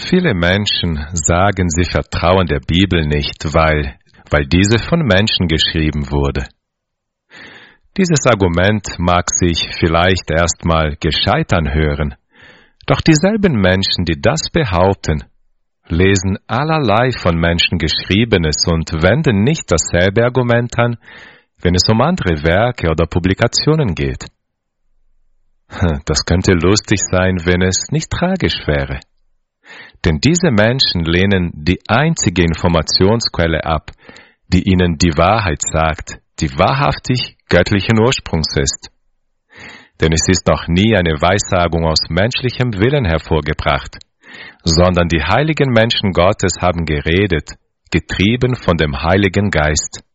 Viele Menschen sagen, sie vertrauen der Bibel nicht, weil diese von Menschen geschrieben wurde. Dieses Argument mag sich vielleicht erstmal gescheit anhören, doch dieselben Menschen, die das behaupten, lesen allerlei von Menschen Geschriebenes und wenden nicht dasselbe Argument an, wenn es um andere Werke oder Publikationen geht. Das könnte lustig sein, wenn es nicht tragisch wäre. Denn diese Menschen lehnen die einzige Informationsquelle ab, die ihnen die Wahrheit sagt, die wahrhaftig göttlichen Ursprungs ist. Denn es ist noch nie eine Weissagung aus menschlichem Willen hervorgebracht, sondern die heiligen Menschen Gottes haben geredet, getrieben von dem Heiligen Geist.